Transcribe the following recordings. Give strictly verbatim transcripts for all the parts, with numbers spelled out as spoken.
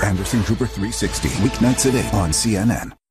Anderson Cooper three sixty, weeknights at eight on C N N.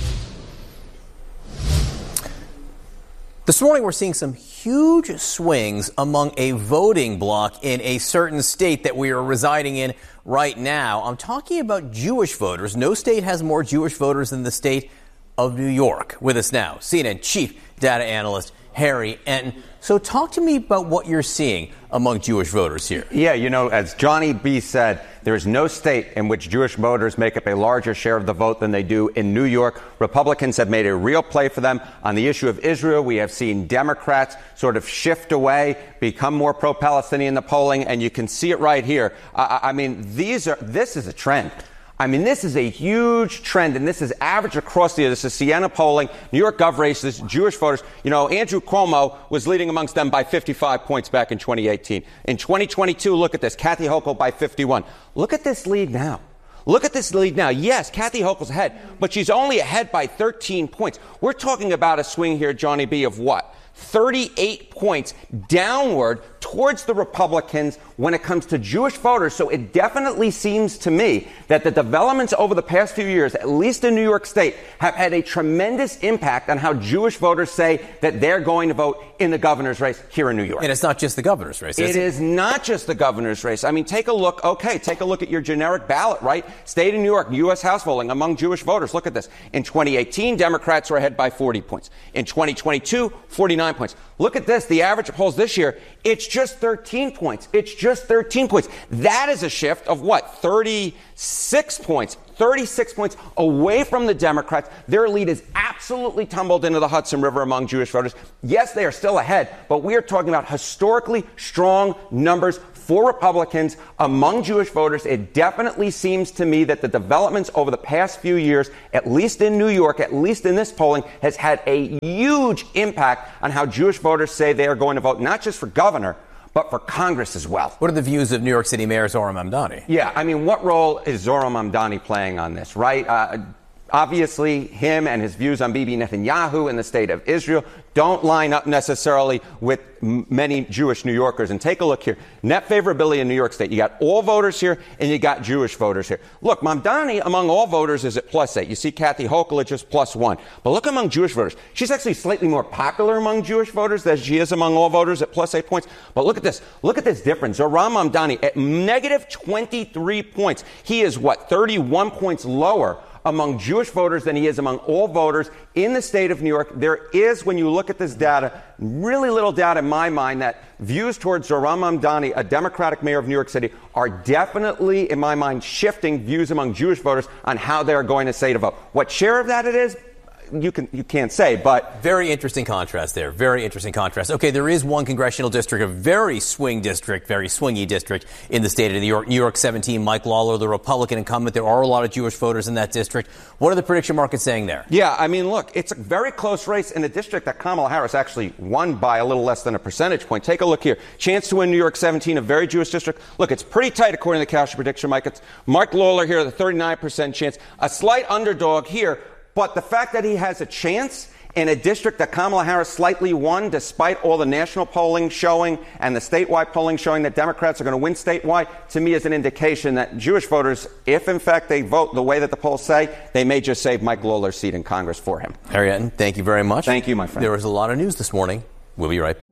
This morning, we're seeing some huge swings among a voting bloc in a certain state that we are residing in right now. I'm talking about Jewish voters. No state has more Jewish voters than the state of New York. With us now, C N N chief data analyst Harry Enten. So talk to me about what you're seeing among Jewish voters here. Yeah, you know, as Johnny B. said, there is no state in which Jewish voters make up a larger share of the vote than they do in New York. Republicans have made a real play for them on the issue of Israel. We have seen Democrats sort of shift away, become more pro-Palestinian in the polling, and you can see it right here. I, I mean, these are this is a trend. I mean, this is a huge trend, and this is average across the year. This is Siena polling, New York Gov races, Jewish voters. You know, Andrew Cuomo was leading amongst them by fifty-five points back in twenty eighteen. In twenty twenty-two, look at this, Kathy Hochul by fifty-one. Look at this lead now. Look at this lead now. Yes, Kathy Hochul's ahead, but she's only ahead by thirteen points. We're talking about a swing here, Johnny B., of what? thirty-eight points downward towards the Republicans when it comes to Jewish voters. So it definitely seems to me that the developments over the past few years, at least in New York State, have had a tremendous impact on how Jewish voters say that they're going to vote in the governor's race here in New York. And it's not just the governor's race, is it? It is not just the governor's race. I mean, take a look. Okay, take a look at your generic ballot, right? State of New York, U S House polling among Jewish voters. Look at this. In twenty eighteen, Democrats were ahead by forty points. In twenty twenty-two, forty-nine points. Look at this. The average polls this year, it's just thirteen points. It's just thirteen points. That is a shift of what? thirty-six points. thirty-six points away from the Democrats. Their lead is absolutely tumbled into the Hudson River among Jewish voters. Yes, they are still ahead, but we are talking about historically strong numbers for Republicans among Jewish voters. It definitely seems to me that the developments over the past few years, at least in New York, at least in this polling, has had a huge impact on how Jewish voters say they are going to vote, not just for governor, but for Congress as well. What are the views of New York City Mayor Zohran Mamdani? Yeah, I mean, what role is Zohran Mamdani playing on this, right? Uh, obviously, him and his views on Bibi Netanyahu in the state of Israel don't line up necessarily with m- many Jewish New Yorkers. And take a look here. Net favorability in New York State. You got all voters here, and you got Jewish voters here. Look, Mamdani among all voters is at plus eight. You see Kathy Hochul at just plus one. But look among Jewish voters. She's actually slightly more popular among Jewish voters than she is among all voters at plus eight points. But look at this. Look at this difference. Zohran Mamdani at negative twenty-three points. He is, what, thirty-one points lower among Jewish voters than he is among all voters in the state of New York. There is, when you look at this data, really little doubt in my mind that views towards Zohran Mamdani, a Democratic mayor of New York City, are definitely, in my mind, shifting views among Jewish voters on how they're going to say to vote. What share of that it is, you can you can't say, but very interesting contrast there. Very interesting contrast. Okay, there is one congressional district, a very swing district, very swingy district in the state of New York. New York seventeen, Mike Lawler, the Republican incumbent. There are a lot of Jewish voters in that district. What are the prediction markets saying there? Yeah, I mean, look, it's a very close race in a district that Kamala Harris actually won by a little less than a percentage point. Take a look here. Chance to win New York seventeen, a very Jewish district. Look, it's pretty tight according to the Cowsher prediction, Mike. It's Mike Lawler here, the thirty-nine percent chance. A slight underdog here. But the fact that he has a chance in a district that Kamala Harris slightly won, despite all the national polling showing and the statewide polling showing that Democrats are going to win statewide, to me is an indication that Jewish voters, if in fact they vote the way that the polls say, they may just save Mike Lawler's seat in Congress for him. Harry Enten, thank you very much. Thank you, my friend. There was a lot of news this morning. We'll be right back.